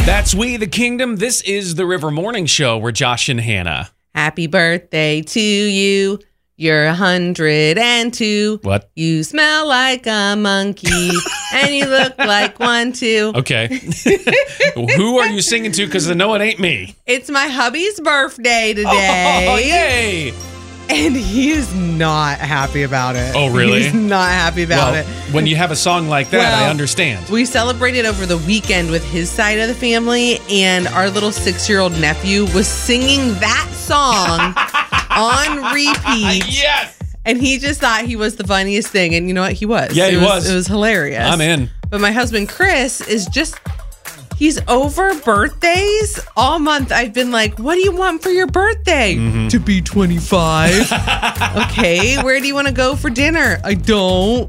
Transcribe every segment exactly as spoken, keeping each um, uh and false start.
That's We the Kingdom. This is the River Morning Show. We're Josh and Hannah. Happy birthday to you. You're a hundred and two. What? You smell like a monkey and you look like one too. Okay. Who are you singing to? Because I know it ain't me. It's my hubby's birthday today. Oh, yay. And he is not happy about it. Oh, really? He's not happy about well, it. When you have a song like that, well, I understand. We celebrated over the weekend with his side of the family, and our little six-year-old nephew was singing that song on repeat. Yes! And he just thought he was the funniest thing. And you know what? He was. Yeah, it he was. was. It was hilarious. I'm in. But my husband, Chris, is just... He's over birthdays all month. I've been like, what do you want for your birthday? Mm-hmm. To be twenty-five. Okay, where do you want to go for dinner? I don't.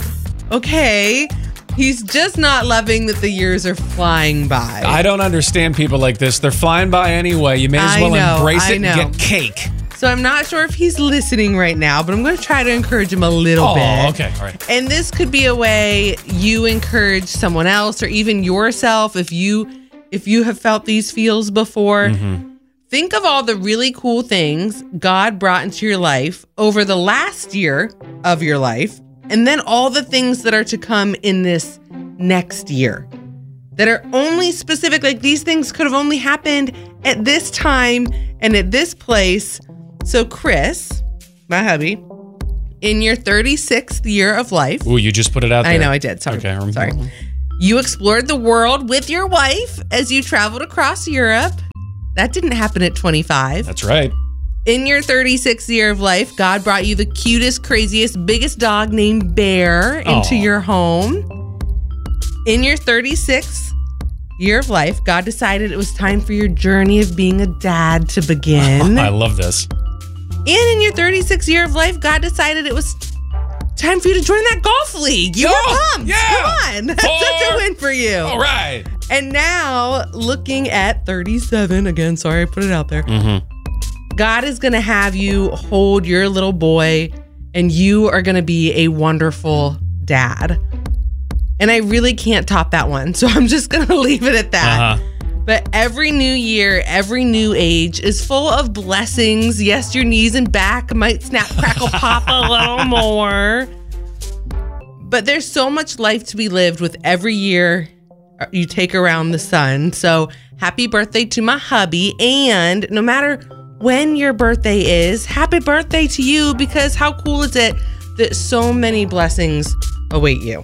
Okay. He's just not loving that the years are flying by. I don't understand people like this. They're flying by anyway. You may as I well know, embrace I it know. and get cake. So I'm not sure if he's listening right now, but I'm going to try to encourage him a little Oh, bit. okay. All right. And this could be a way you encourage someone else or even yourself if you if you have felt these feels before. Mm-hmm. Think of all the really cool things God brought into your life over the last year of your life, and then all the things that are to come in this next year that are only specific. Like these things could have only happened at this time and at this place. So Chris, my hubby, in your thirty-sixth year of life. Ooh, you just put it out there. I know I did. Sorry. Okay, I remember. Sorry. You explored the world with your wife as you traveled across Europe. That didn't happen at twenty-five. That's right. In your thirty-sixth year of life, God brought you the cutest, craziest, biggest dog named Bear into Aww. your home. In your thirty-sixth year of life, God decided it was time for your journey of being a dad to begin. I love this. And in your thirty-sixth year of life, God decided it was time for you to join that golf league. You Go! were pumped. Yeah! Come on. That's Four. such a win for you. All right. And now, looking at thirty-seven, again, sorry I put it out there. Mm-hmm. God is going to have you hold your little boy, and you are going to be a wonderful dad. And I really can't top that one, so I'm just going to leave it at that. Uh-huh. But every new year, every new age is full of blessings. Yes, your knees and back might snap, crackle, pop a little more. But there's so much life to be lived with every year you take around the sun. So happy birthday to my hubby. And no matter when your birthday is, happy birthday to you, because how cool is it that so many blessings await you?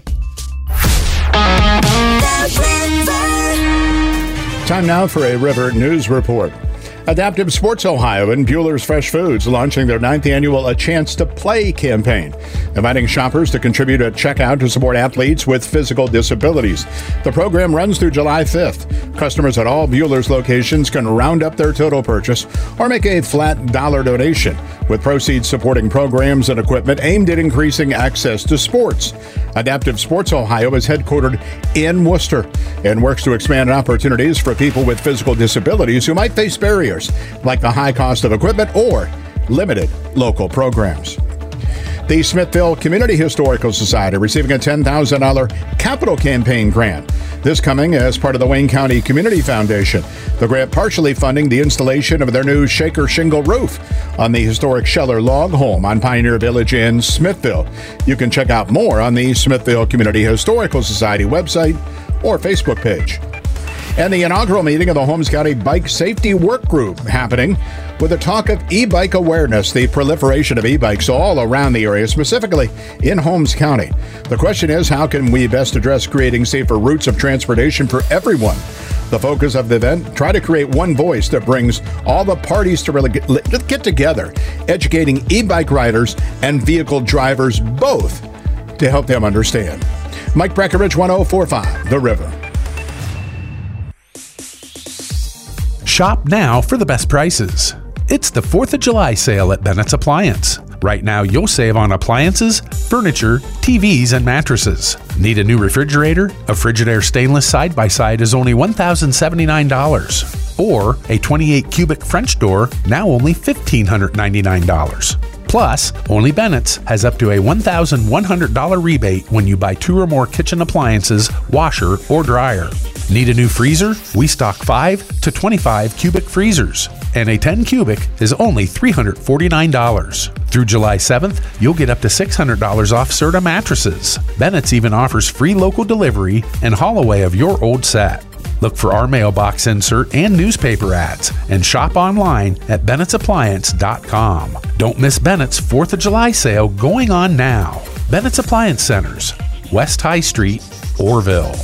Time now for a River News Report. Adaptive Sports Ohio and Bueller's Fresh Foods launching their ninth annual A Chance to Play campaign, inviting shoppers to contribute at checkout to support athletes with physical disabilities. The program runs through July fifth. Customers at all Bueller's locations can round up their total purchase or make a flat dollar donation, with proceeds supporting programs and equipment aimed at increasing access to sports. Adaptive Sports Ohio is headquartered in Worcester and works to expand opportunities for people with physical disabilities who might face barriers like the high cost of equipment or limited local programs. The Smithville Community Historical Society receiving a ten thousand dollars capital campaign grant. This coming as part of the Wayne County Community Foundation. The grant partially funding the installation of their new Shaker shingle roof on the historic Scheller log home on Pioneer Village in Smithville. You can check out more on the Smithville Community Historical Society website or Facebook page. And the inaugural meeting of the Holmes County Bike Safety Work Group happening with a talk of e-bike awareness, the proliferation of e-bikes all around the area, specifically in Holmes County. The question is, how can we best address creating safer routes of transportation for everyone? The focus of the event, try to create one voice that brings all the parties to really get, get together, educating e-bike riders and vehicle drivers both to help them understand. Mike Breckenridge, one oh four point five, The River. Shop now for the best prices. It's the fourth of July sale at Bennett's Appliance. Right now, you'll save on appliances, furniture, T Vs, and mattresses. Need a new refrigerator? A Frigidaire stainless side-by-side is only one thousand seventy-nine dollars. Or a twenty-eight cubic French door, now only one thousand five hundred ninety-nine dollars. Plus, only Bennett's has up to a one thousand one hundred dollars rebate when you buy two or more kitchen appliances, washer, or dryer. Need a new freezer? We stock five to twenty-five cubic freezers, and a ten cubic is only three hundred forty-nine dollars. Through July seventh, you'll get up to six hundred dollars off Serta mattresses. Bennett's even offers free local delivery and haul away of your old set. Look for our mailbox insert and newspaper ads and shop online at Bennett's Appliance dot com. Don't miss Bennett's fourth of July sale going on now. Bennett's Appliance Centers, West High Street, Orville.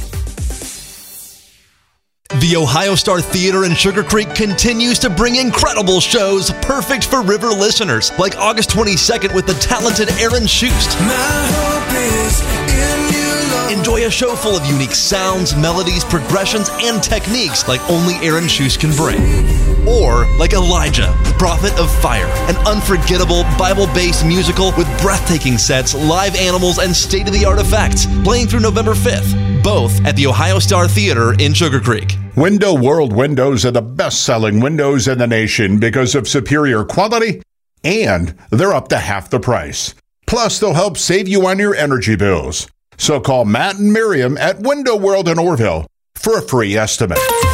The Ohio Star Theater in Sugar Creek continues to bring incredible shows perfect for River listeners, like August twenty-second with the talented Aaron Shust. My hope is in you, Lord. Enjoy a show full of unique sounds, melodies, progressions, and techniques like only Aaron Shust can bring. Or like Elijah, Prophet of Fire, an unforgettable Bible-based musical with breathtaking sets, live animals, and state-of-the-art effects, playing through November fifth, both at the Ohio Star Theater in Sugar Creek. Window World windows are the best-selling windows in the nation because of superior quality, and they're up to half the price. Plus, they'll help save you on your energy bills. So call Matt and Miriam at Window World in Orville for a free estimate.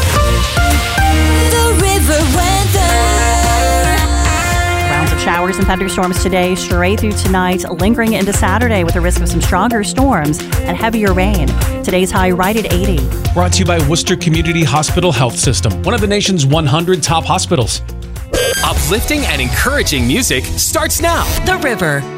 The River weather. Rounds of showers and thunderstorms today, straight through tonight, lingering into Saturday with a risk of some stronger storms and heavier rain. Today's high right at eighty. Brought to you by Worcester Community Hospital Health System, one of the nation's one hundred top hospitals. Uplifting and encouraging music starts now. The River.